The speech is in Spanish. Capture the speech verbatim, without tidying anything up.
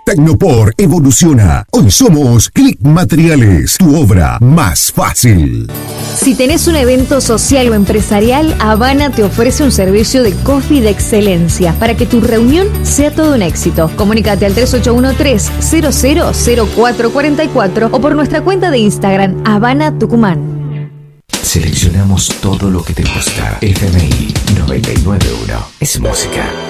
Tecnopor evoluciona. Hoy somos Click Materiales, tu obra más fácil. Si tenés un evento social o empresarial, Habana te ofrece un servicio de coffee de excelencia para que tu reunión sea todo un éxito. Comunícate al tres ocho uno tres, cero cero cero cuatro cuatro cuatro o por nuestra cuenta de Instagram, Habana Tucumán. Seleccionamos todo lo que te gusta. F M I noventa y nueve punto uno es música.